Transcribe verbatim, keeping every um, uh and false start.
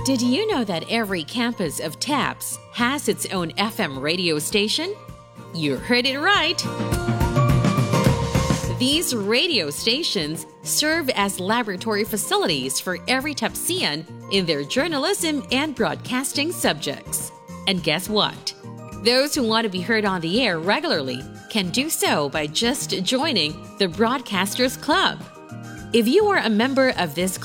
Did you know that every campus of TAPS has its own F M radio station? You heard it right! These radio stations serve as laboratory facilities for every TAPSian in their journalism and broadcasting subjects. And guess what? Those who want to be heard on the air regularly can do so by just joining the Broadcasters Club. If you are a member of this